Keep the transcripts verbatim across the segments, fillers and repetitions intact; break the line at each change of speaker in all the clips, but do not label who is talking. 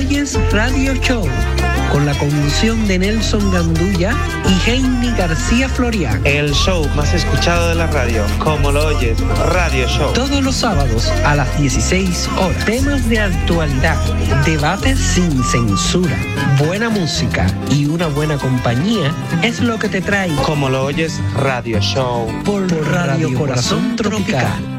Oyes Radio Show, con la conducción de Nelson Gandulla y Heini García Florián.
El show más escuchado de la radio, como lo oyes, Radio Show.
Todos los sábados a las dieciséis horas. Temas de actualidad, debates sin censura, buena música y una buena compañía es lo que te trae.
Como lo oyes, Radio Show.
Por, por Radio, Radio Corazón, Corazón Tropical. Tropical.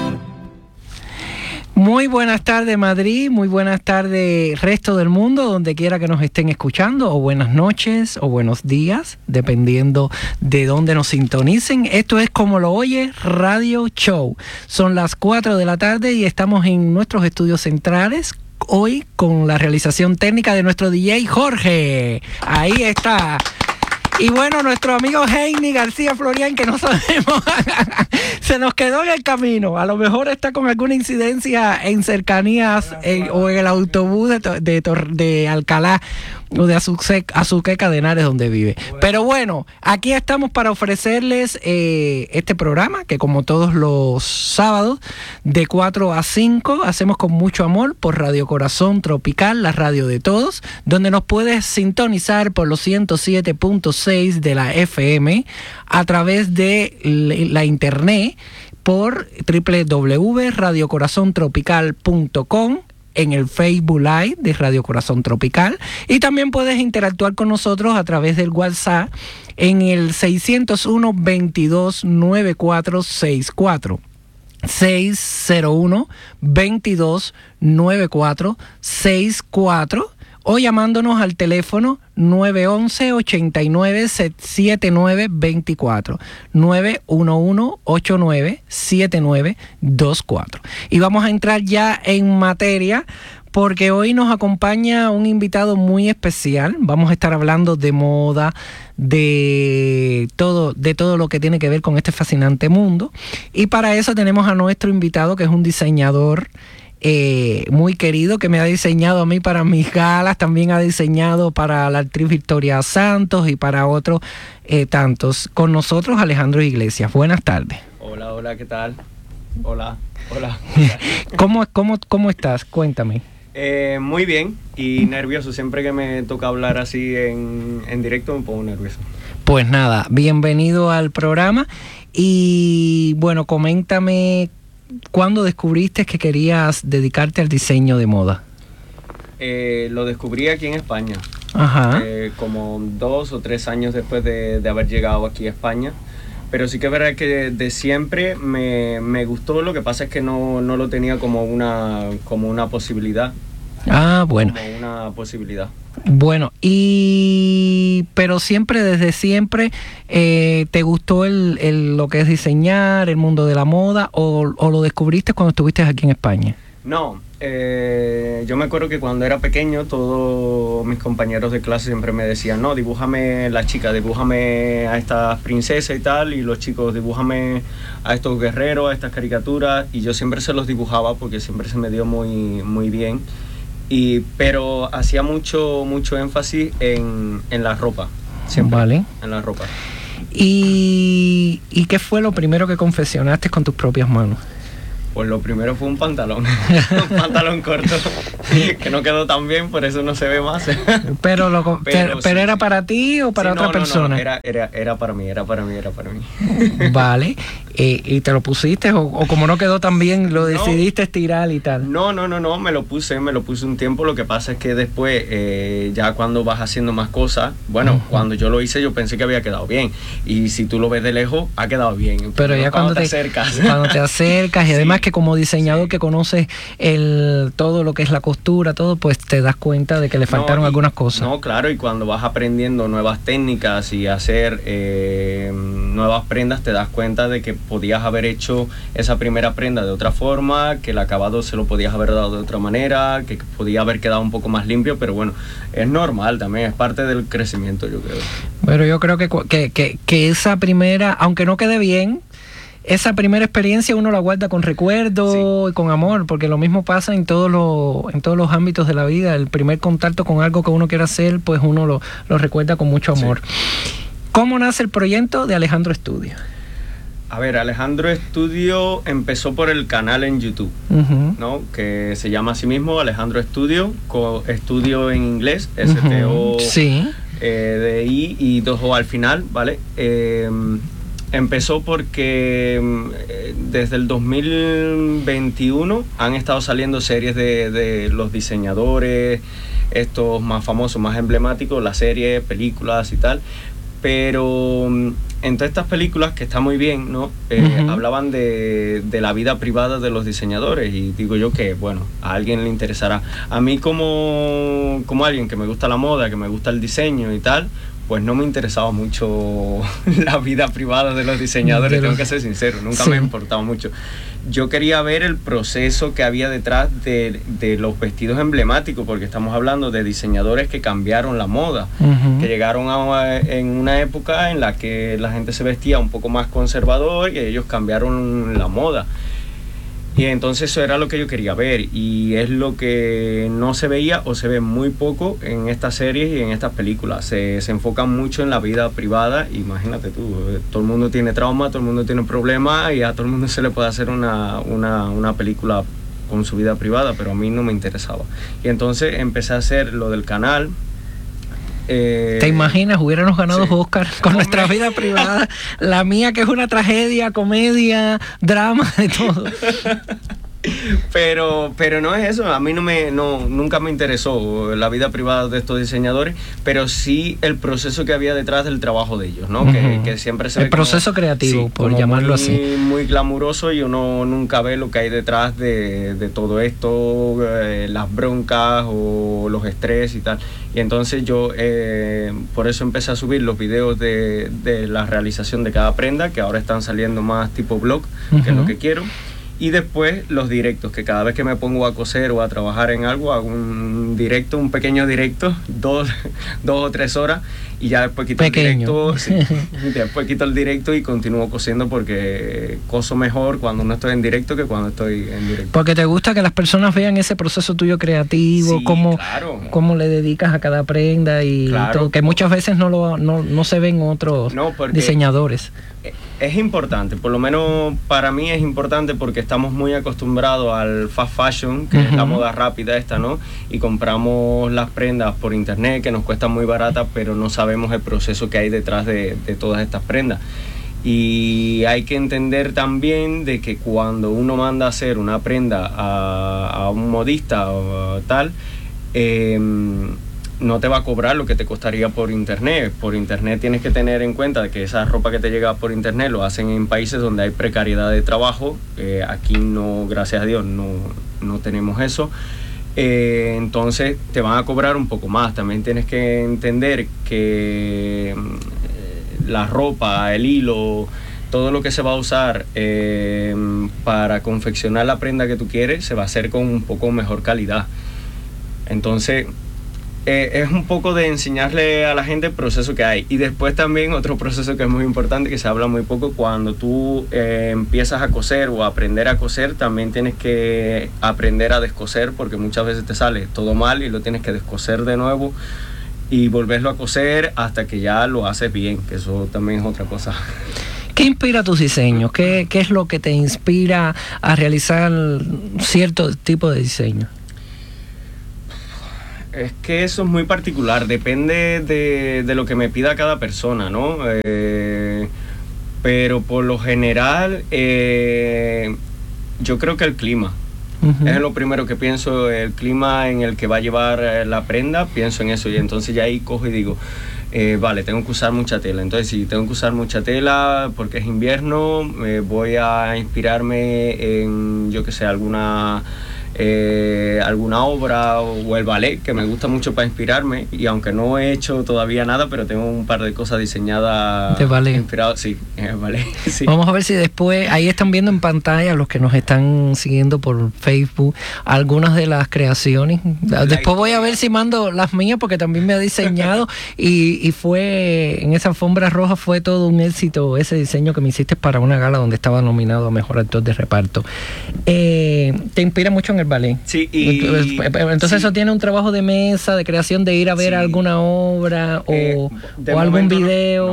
Muy buenas tardes Madrid, muy buenas tardes resto del mundo, donde quiera que nos estén escuchando, o buenas noches o buenos días, dependiendo de dónde nos sintonicen. Esto es Como lo oye, Radio Show. Son las cuatro de la tarde y estamos en nuestros estudios centrales, hoy con la realización técnica de nuestro D J Jorge. Ahí está. Y bueno, nuestro amigo Heini García Florián, que no sabemos, se nos quedó en el camino. A lo mejor está con alguna incidencia en cercanías en, o en el autobús de, de, de Alcalá o de Azuqueca de Henares, donde vive. Pero bueno, aquí estamos para ofrecerles eh, este programa, que como todos los sábados, de cuatro a cinco, hacemos con mucho amor por Radio Corazón Tropical, la radio de todos, donde nos puedes sintonizar por los ciento siete punto seis de la F M, a través de la internet por doble u doble u doble u punto radio corazón tropical punto com, en el Facebook Live de Radio Corazón Tropical, y también puedes interactuar con nosotros a través del WhatsApp en el seiscientos uno, veintidós, noventa y cuatro sesenta y cuatro. seiscientos uno, veintidós, noventa y cuatro sesenta y cuatro, o llamándonos al teléfono nueve once, ochenta y nueve, setenta y nueve veinticuatro, nueve uno uno, ochenta y nueve, setenta y nueve veinticuatro. Y vamos a entrar ya en materia, porque hoy nos acompaña un invitado muy especial. Vamos a estar hablando de moda, de todo, de todo lo que tiene que ver con este fascinante mundo. Y para eso tenemos a nuestro invitado, que es un diseñador Eh, muy querido, que me ha diseñado a mí para mis galas, también ha diseñado para la actriz Victoria Santos y para otros eh, tantos. Con nosotros Alejandro Iglesias. Buenas tardes.
Hola, hola, ¿qué tal? Hola, hola.
¿Cómo, cómo, cómo estás? Cuéntame.
Eh, muy bien y nervioso. Siempre que me toca hablar así en, en directo me pongo nervioso.
Pues nada, bienvenido al programa. Y bueno, coméntame, ¿cuándo descubriste que querías dedicarte al diseño de moda?
Eh, lo descubrí aquí en España.
Ajá.
Eh, como dos o tres años después de, de haber llegado aquí a España. Pero sí que es verdad que de, de siempre me, me gustó. Lo que pasa es que no, no lo tenía como una, como una posibilidad.
Ah, bueno.
Como una posibilidad.
Bueno, y pero siempre, desde siempre, eh, ¿te gustó el, el, lo que es diseñar, el mundo de la moda, o, o lo descubriste cuando estuviste aquí en España?
No, eh, yo me acuerdo que cuando era pequeño todos mis compañeros de clase siempre me decían, no, dibújame la chica, dibújame a estas princesas y tal, y los chicos, dibújame a estos guerreros, a estas caricaturas, y yo siempre se los dibujaba porque siempre se me dio muy, muy bien. Y, pero hacía mucho mucho énfasis en, en la ropa, siempre,
vale.
En la ropa.
¿Y, ¿Y qué fue lo primero que confeccionaste con tus propias manos?
Pues lo primero fue un pantalón, un pantalón corto, que no quedó tan bien, por eso no se ve más.
Pero, lo, pero, pero, pero sí, ¿era para ti o para
sí,
otra
no,
persona?
No, no, era, era, era para mí, era para mí, era para mí.
Vale, eh, ¿y te lo pusiste o, o como no quedó tan bien, lo decidiste no, estirar y tal?
No, no, no, no, me lo puse, me lo puse un tiempo. Lo que pasa es que después, eh, ya cuando vas haciendo más cosas, bueno, uh-huh. Cuando yo lo hice yo pensé que había quedado bien. Y si tú lo ves de lejos, ha quedado bien. Pero,
pero ya cuando, cuando te, te acercas. Cuando te acercas y además sí. Que como diseñador sí. Que conoces el, todo lo que es la costura, todo, pues te das cuenta de que le faltaron
no, y,
algunas cosas.
No, claro, y cuando vas aprendiendo nuevas técnicas y hacer eh, nuevas prendas, te das cuenta de que podías haber hecho esa primera prenda de otra forma, que el acabado se lo podías haber dado de otra manera, que podía haber quedado un poco más limpio, pero bueno, es normal también, es parte del crecimiento, yo creo.
Pero yo creo que, que, que, que esa primera, aunque no quede bien, esa primera experiencia uno la guarda con recuerdo sí. Y con amor, porque lo mismo pasa en todos los en todos los ámbitos de la vida. El primer contacto con algo que uno quiere hacer, pues uno lo, lo recuerda con mucho amor. Sí. ¿Cómo nace el proyecto de Alejandro Studio?
A ver, Alejandro Estudio empezó por el canal en YouTube, uh-huh. ¿no? Que se llama así mismo Alejandro Estudio, co- estudio en inglés, S T O
uh-huh. sí.
eh, de I y dos O al final, ¿vale? Eh, empezó porque eh, desde el dos mil veintiuno han estado saliendo series de, de los diseñadores, estos más famosos, más emblemáticos, las series, películas y tal. Pero en todas estas películas, que está muy bien, ¿no? Eh, uh-huh. Hablaban de, de la vida privada de los diseñadores, y digo yo que, bueno, a alguien le interesará. A mí como, como alguien que me gusta la moda, que me gusta el diseño y tal, pues no me interesaba mucho la vida privada de los diseñadores, Pero, tengo que ser sincero, nunca sí. me ha importado mucho. Yo quería ver el proceso que había detrás de, de los vestidos emblemáticos, porque estamos hablando de diseñadores que cambiaron la moda, uh-huh. que llegaron a, en una época en la que la gente se vestía un poco más conservador y ellos cambiaron la moda. Y entonces eso era lo que yo quería ver, y es lo que no se veía o se ve muy poco en estas series y en estas películas. Se, se enfocan mucho en la vida privada. Imagínate tú, todo el mundo tiene trauma, todo el mundo tiene problemas, y a todo el mundo se le puede hacer una, una, una película con su vida privada, pero a mí no me interesaba. Y entonces empecé a hacer lo del canal. Eh,
¿Te imaginas? Hubiéramos ganado
sí.
Oscar con Hombre. nuestra vida privada. La mía, que es una tragedia, comedia, drama, de todo.
Pero, pero no es eso, a mí no me, no, nunca me interesó la vida privada de estos diseñadores, pero sí el proceso que había detrás del trabajo de ellos, ¿no? Uh-huh. que, que siempre se
el
ve
proceso
como,
creativo,
sí,
por
como
llamarlo
muy,
así.
Muy glamuroso, y uno nunca ve lo que hay detrás de, de todo esto, eh, las broncas o los estrés y tal. Y entonces yo eh, por eso empecé a subir los videos de, de la realización de cada prenda, que ahora están saliendo más tipo blog, uh-huh. que es lo que quiero. Y después los directos, que cada vez que me pongo a coser o a trabajar en algo, hago un directo, un pequeño directo, dos, dos o tres horas, y ya después quito
Pequeño.
el directo, sí, después quito el directo y continúo cosiendo, porque coso mejor cuando no estoy en directo que cuando estoy en directo.
Porque te gusta que las personas vean ese proceso tuyo creativo,
Sí,
cómo,
claro.
cómo le dedicas a cada prenda y
Claro.
todo, que muchas veces no, lo, no, no se ven otros
No, porque
diseñadores.
es importante, por lo menos para mí es importante, porque estamos muy acostumbrados al fast fashion, que uh-huh. es la moda rápida esta, ¿no? Y compramos las prendas por internet, que nos cuestan muy baratas, pero no sabemos el proceso que hay detrás de, de todas estas prendas. Y hay que entender también de que cuando uno manda a hacer una prenda a, a un modista o tal, eh, no te va a cobrar lo que te costaría por internet. Por internet tienes que tener en cuenta que esa ropa que te llega por internet lo hacen en países donde hay precariedad de trabajo. Eh, aquí no, gracias a Dios, no, no tenemos eso. Eh, entonces te van a cobrar un poco más. También tienes que entender que eh, la ropa, el hilo, todo lo que se va a usar eh, para confeccionar la prenda que tú quieres, se va a hacer con un poco mejor calidad. Entonces Eh, es un poco de enseñarle a la gente el proceso que hay. Y después también otro proceso que es muy importante, que se habla muy poco: cuando tú eh, empiezas a coser o a aprender a coser, también tienes que aprender a descoser, porque muchas veces te sale todo mal y lo tienes que descoser de nuevo y volverlo a coser hasta que ya lo haces bien, que eso también es otra cosa.
¿Qué inspira tus diseños? ¿Qué, qué es lo que te inspira a realizar cierto tipo de diseño?
Es que eso es muy particular, depende de, de lo que me pida cada persona, ¿no? Eh, pero por lo general, eh, yo creo que el clima. Uh-huh. Es lo primero que pienso, el clima en el que va a llevar la prenda, pienso en eso, y entonces ya ahí cojo y digo, eh, vale, tengo que usar mucha tela. Entonces, si tengo que usar mucha tela porque es invierno, eh, voy a inspirarme en, yo que sé, alguna... Eh, alguna obra o el ballet, que me gusta mucho para inspirarme, y aunque no he hecho todavía nada, pero tengo un par de cosas diseñadas
de ballet.
Inspirado, sí, en el ballet, sí.
Vamos a ver si después, ahí están viendo en pantalla, los que nos están siguiendo por Facebook, algunas de las creaciones. La después historia. Voy a ver si mando las mías, porque también me ha diseñado y, y fue, en esa alfombra roja fue todo un éxito ese diseño que me hiciste para una gala donde estaba nominado a Mejor Actor de Reparto. Eh, ¿Te inspira mucho en el ballet?
Sí, y
entonces sí. Eso tiene un trabajo de mesa, de creación, de ir a ver sí. alguna obra o, eh, o algún video.
No.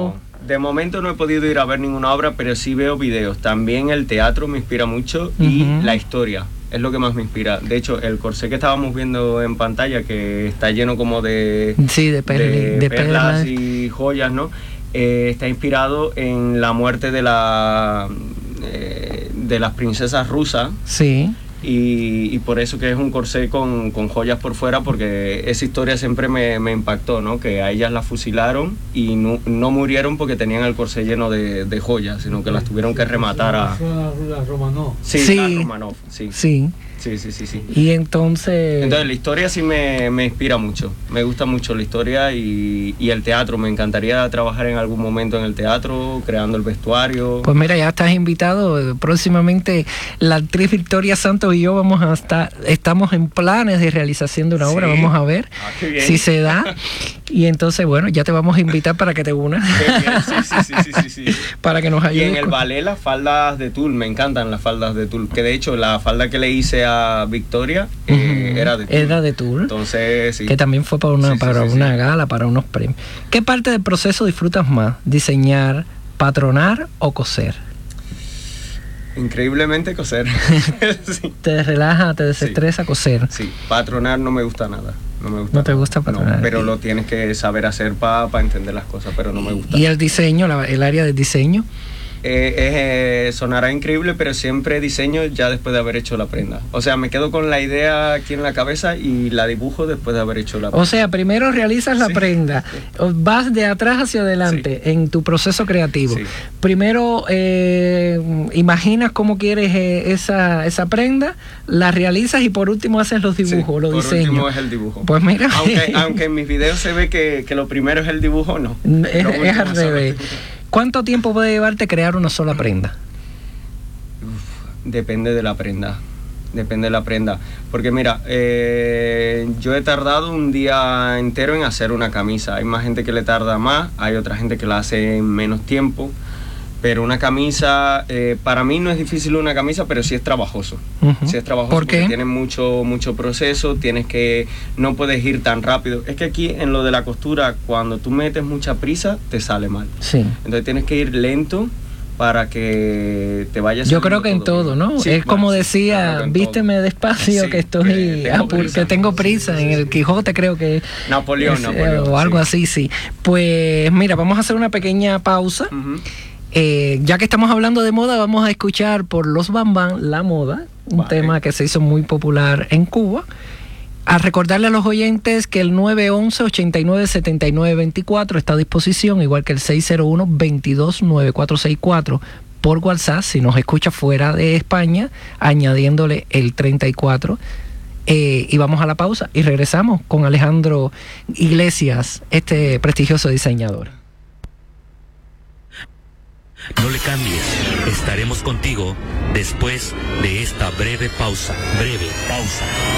De momento no he podido ir a ver ninguna obra, pero sí veo videos. También el teatro me inspira mucho y uh-huh. la historia es lo que más me inspira. De hecho, el corsé que estábamos viendo en pantalla, que está lleno como de,
sí, de, perli,
de,
de
perlas,
perlas
y joyas, ¿no? Eh, está inspirado en la muerte de la eh, de las princesas rusas.
Sí.
Y, y por eso que es un corsé con, con joyas por fuera, porque esa historia siempre me, me impactó, ¿no? Que a ellas las fusilaron y no, no murieron porque tenían el corsé lleno de, de joyas, sino que las tuvieron que rematar a...
Las Romanov.
Sí,
sí.
las Romanov, sí.
Sí.
Sí, sí, sí, sí.
Y entonces...
Entonces la historia sí me, me inspira mucho. Me gusta mucho la historia y, y el teatro. Me encantaría trabajar en algún momento en el teatro, creando el vestuario.
Pues mira, ya estás invitado. Próximamente la actriz Victoria Santos y yo vamos a estar, estamos en planes de realización de una obra. Sí. Vamos a ver
ah, qué bien.
si se da. Y entonces, bueno, ya te vamos a invitar para que te unas.
Qué bien. Sí, sí, sí, sí, sí, sí.
Para que nos ayudes.
Y en el ballet las faldas de tul, me encantan las faldas de tul. Que de hecho la falda que le hice a Victoria eh, uh-huh. era de tul.
Era de tul.
Entonces, sí.
Que también fue para una,
sí,
para
sí, sí,
una
sí.
gala, para unos premios. ¿Qué parte del proceso disfrutas más? ¿Diseñar, patronar o coser?
Increíblemente coser.
sí. Te relaja, te desestresa
sí.
coser.
Sí, patronar no me gusta nada. No me gusta.
No te
nada.
gusta patronar.
No, pero lo tienes que saber hacer para pa entender las cosas, pero no me gusta.
¿Y el diseño, la, el área del diseño?
Eh, eh, sonará increíble, pero siempre diseño ya después de haber hecho la prenda. O sea, me quedo con la idea aquí en la cabeza y la dibujo después de haber hecho la prenda.
O sea, primero realizas la
sí.
prenda, sí. vas de atrás hacia adelante sí. en tu proceso creativo. Sí. Primero eh, imaginas cómo quieres eh, esa, esa prenda, la realizas y por último haces los dibujos,
sí,
los
por
diseños.
Último es el dibujo.
Pues mira.
Aunque, aunque en mis videos se ve que, que lo primero es el dibujo, no.
Es, es al revés. ¿Cuánto tiempo puede llevarte crear una sola prenda?
Uf, depende de la prenda. Depende de la prenda. Porque mira, eh, yo he tardado un día entero en hacer una camisa. Hay más gente que le tarda más, hay otra gente que la hace en menos tiempo. Pero una camisa, eh, para mí no es difícil una camisa, pero sí es trabajoso.
Uh-huh.
Sí es trabajoso.
¿Por qué?
Porque tiene mucho, mucho proceso, tienes que, no puedes ir tan rápido. Es que aquí en lo de la costura, cuando tú metes mucha prisa, te sale mal.
Sí.
Entonces tienes que ir lento para que te vayas.
Yo creo que en todo, ¿no?
Sí,
es
bueno,
como
sí,
decía,
claro,
vísteme despacio,
sí,
que estoy,
que tengo
ah, porque
prisa.
tengo prisa.
Sí,
en
sí,
el
sí.
Quijote creo que
Napoleón,
es,
Napoleón
o algo
sí.
así, sí. Pues mira, vamos a hacer una pequeña pausa.
Uh-huh.
Eh, ya que estamos hablando de moda, vamos a escuchar por Los Bambán La Moda, un vale. tema que se hizo muy popular en Cuba. A recordarle a los oyentes que el nueve once, ochenta y nueve, setenta y nueve veinticuatro está a disposición, igual que el seis cero uno, veintidós, noventa y cuatro sesenta y cuatro por WhatsApp, si nos escucha fuera de España, añadiéndole el treinta y cuatro. Eh, y vamos a la pausa y regresamos con Alejandro Iglesias, este prestigioso diseñador.
No le cambies, estaremos contigo después de esta breve pausa. Breve pausa.